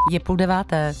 je 8:30.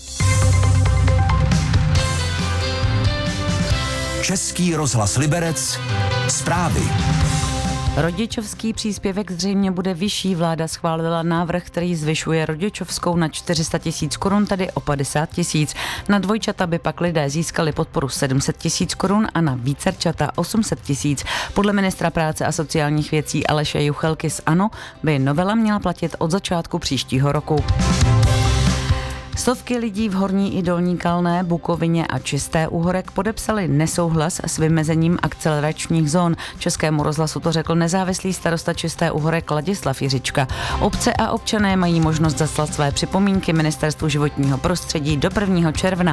Český rozhlas Liberec, zprávy. Rodičovský příspěvek zřejmě bude vyšší. Vláda schválila návrh, který zvyšuje rodičovskou na 400 000 korun, tedy o 50 000. Na dvojčata by pak lidé získali podporu 700 000 korun a na vícerčata 800 000. Podle ministra práce a sociálních věcí Aleše Juchelky z ANO by novela měla platit od začátku příštího roku. Stovky lidí v Horní i Dolní Kalné, Bukovině a Čisté u Horek podepsali nesouhlas s vymezením akceleračních zón. Českému rozhlasu to řekl nezávislý starosta Čisté u Horek Ladislav Jiřička. Obce a občané mají možnost zaslat své připomínky Ministerstvu životního prostředí do 1. června.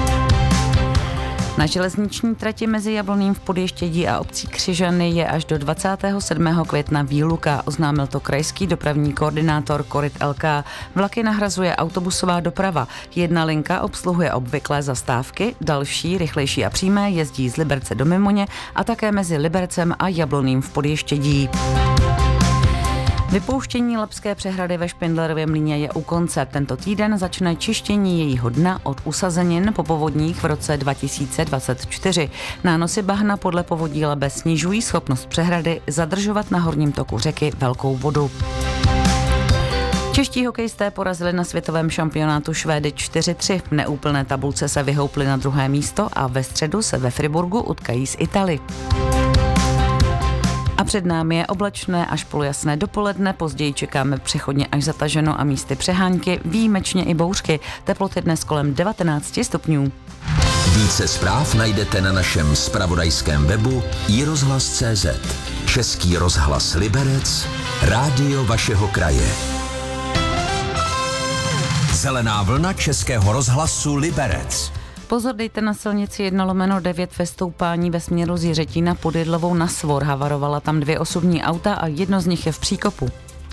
Na železniční trati mezi Jablonným v Podještědí a obcí Křižany je až do 27. května výluka, oznámil to krajský dopravní koordinátor Koryt LK. Vlaky nahrazuje autobusová doprava. Jedna linka obsluhuje obvyklé zastávky, další, rychlejší a přímé jezdí z Liberce do Mimoně a také mezi Libercem a Jablonným v Podještědí. Vypouštění Labské přehrady ve Špindlerově mlýně je u konce. Tento týden začne čištění jejího dna od usazenin po povodních v roce 2024. Nánosy bahna podle povodí Labe snižují schopnost přehrady zadržovat na horním toku řeky velkou vodu. Čeští hokejisté porazili na světovém šampionátu Švédy 4-3. V neúplné tabulce se vyhoupli na 2. místo a ve středu se ve Friburgu utkají s Italy. A před námi je oblačné až polojasné dopoledne, později čekáme přechodně až zataženo a místy přehánky, výjimečně i bouřky. Teploty dnes kolem 19 stupňů. Více zpráv najdete na našem zpravodajském webu iRozhlas.cz. Český rozhlas Liberec, rádio vašeho kraje. Zelená vlna Českého rozhlasu Liberec. Pozor, dejte na silnici 1/9 ve stoupání ve směru z Jiřetína pod Jedlovou na Svor. Havarovala tam 2 osobní auta a jedno z nich je v příkopu.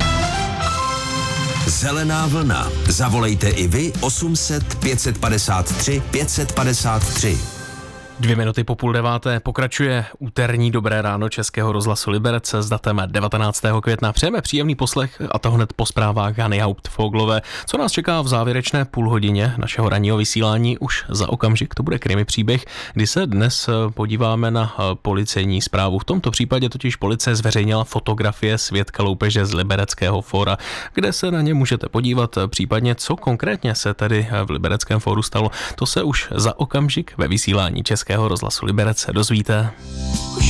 Zelená vlna. Zavolejte i vy 800 553 553. 2 minuty po 8:30 pokračuje úterní Dobré ráno Českého rozhlasu Liberec s datem 19. května. Přejeme příjemný poslech a to hned po zprávách Hany Hauptfoglové. Co nás čeká v závěrečné půlhodině našeho ranního vysílání? Už za okamžik to bude krimi příběh, kdy se dnes podíváme na policejní zprávu. V tomto případě totiž policie zveřejnila fotografie svědka loupeže z Libereckého fóra, kde se na ně můžete podívat, případně co konkrétně se tedy v Libereckém fóru stalo. To se už za okamžik ve vysílání Českého rozhlasu Liberec dozvíte. Už